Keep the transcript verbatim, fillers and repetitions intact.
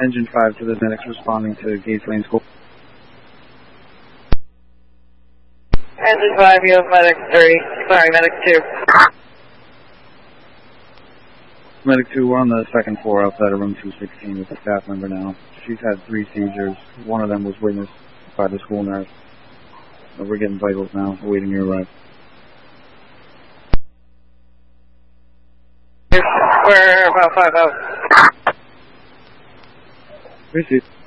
Engine five to the medics responding to Gates Lane School. Engine five, you have medic three. Sorry, medic two. Medic two, we're on the second floor outside of room two sixteen with a staff member now. She's had three seizures. One of them was witnessed by the school nurse. So we're getting vitals now, awaiting your arrival. We're about five out. Receive.